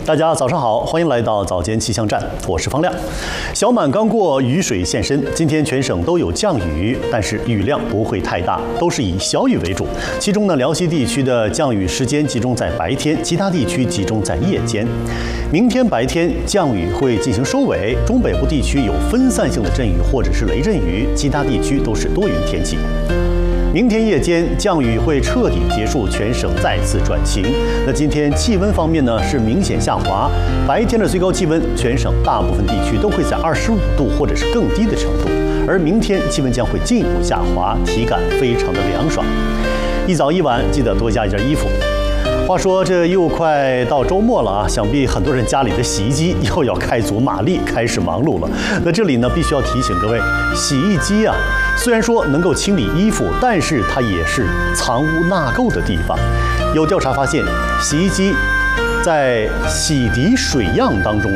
大家早上好，欢迎来到早间气象站，我是方亮。小满刚过，雨水现身，今天全省都有降雨，但是雨量不会太大，都是以小雨为主。其中呢，辽西地区的降雨时间集中在白天，其他地区集中在夜间。明天白天降雨会进行收尾，中北部地区有分散性的阵雨或者是雷阵雨，其他地区都是多云天气。明天夜间降雨会彻底结束，全省再次转晴。那今天气温方面呢是明显下滑，白天的最高气温全省大部分地区都会在25度或者是更低的程度，而明天气温将会进一步下滑，体感非常的凉爽。一早一晚记得多加一件衣服。话说这又快到周末了啊，想必很多人家里的洗衣机又要开足马力，开始忙碌了。那这里呢，必须要提醒各位，洗衣机啊，虽然说能够清理衣服，但是它也是藏污纳垢的地方。有调查发现，洗衣机在洗涤水样当中